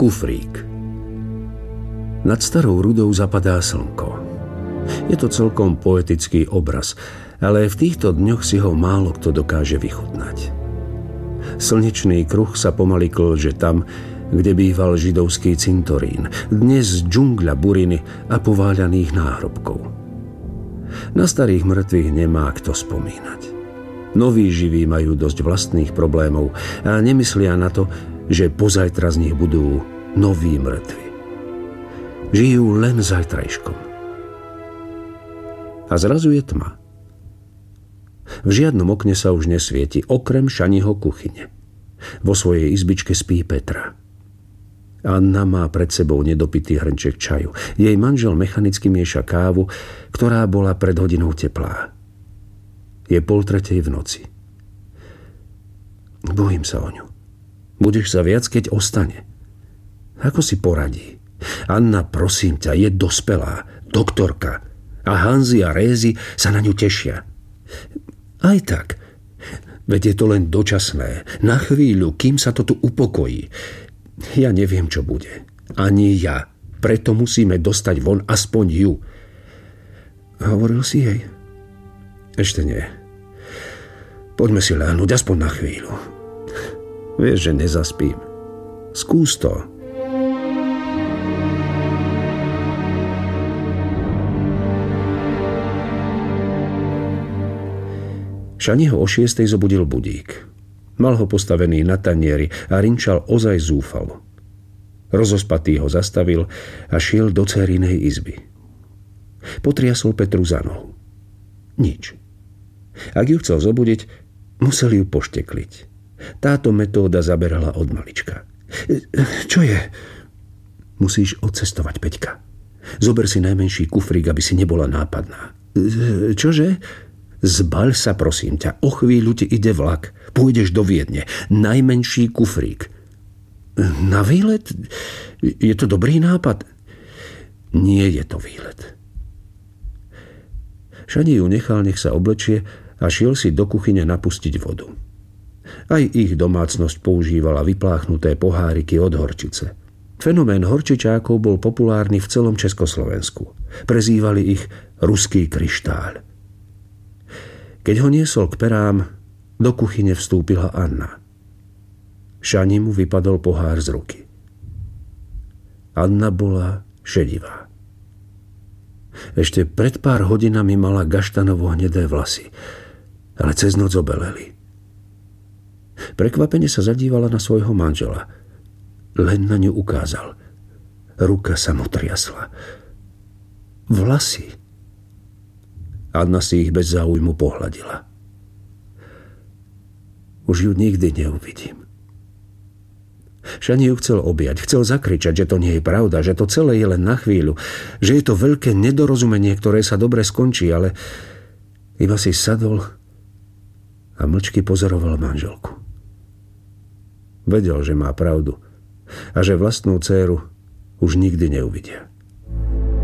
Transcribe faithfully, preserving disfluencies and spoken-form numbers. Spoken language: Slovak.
Kufrík. Nad starou rudou zapadá slnko. Je to celkom poetický obraz, ale v týchto dňoch si ho málo kto dokáže vychutnať. Slnečný kruh sa pomaly klže tam, kde býval židovský cintorín, dnes džungľa buriny a pováľaných náhrobkov. Na starých mŕtvych nemá kto spomínať. Noví živí majú dosť vlastných problémov a nemyslia na to, že pozajtra z nich budú noví mŕtvi. Žijú len zajtrajškom. A zrazu je tma. V žiadnom okne sa už nesvieti, okrem Šaniho kuchyne. Vo svojej izbičke spí Petra. Anna má pred sebou nedopitý hrnček čaju. Jej manžel mechanicky mieša kávu, ktorá bola pred hodinou teplá. Je pol tretej v noci. Bojím sa o ňu. Budeš sa viac, keď ostane. Ako si poradí? Anna, prosím ťa, je dospelá, doktorka. A Hanzi a Rézy sa na ňu tešia. Aj tak. Veď je to len dočasné. Na chvíľu, kým sa to tu upokojí. Ja neviem, čo bude. Ani ja. Preto musíme dostať von aspoň ju. Hovoril si jej? Ešte nie. Poďme si ľahnuť aspoň na chvíľu. Vieš, že nezaspím. Skús to. Šaniho o šiestej zobudil budík. Mal ho postavený na tanieri a rinčal ozaj zúfalo. Rozospatý ho zastavil a šiel do dcérinej izby. Potriasol Petru za nohu. Nič. Ak ju chcel zobudiť, musel ju poštekliť. Táto metóda zaberala od malička. Čo je? Musíš odcestovať, Peťka. Zober si najmenší kufrík, aby si nebola nápadná. Čože? Zbaľ sa, prosím ťa. O chvíľu ti ide vlak. Pôjdeš do Viedne. Najmenší kufrík. Na výlet? Je to dobrý nápad? Nie je to výlet. Šani ju nechal, nech sa oblečie a šiel si do kuchyne napustiť vodu. Aj ich domácnosť používala vypláchnuté poháriky od horčice. Fenomén horčičákov bol populárny v celom Československu. Prezývali ich ruský kryštál. Keď ho niesol k perám, do kuchyne vstúpila Anna. Šani mu vypadol pohár z ruky. Anna bola šedivá. Ešte pred pár hodinami mala gaštanovo hnedé vlasy, ale cez noc obeleli. Prekvapene sa zadívala na svojho manžela. Len na ňu ukázal. Ruka sa mu triasla. Vlasy. Anna si ich bez záujmu pohľadila. Už ju nikdy neuvidím. Šani ju chcel objať, chcel zakričať, že to nie je pravda, že to celé je len na chvíľu, že je to veľké nedorozumenie, ktoré sa dobre skončí, ale iba si sadol a mlčky pozoroval manželku. Vedel, že má pravdu a že vlastnú dcéru už nikdy neuvidia.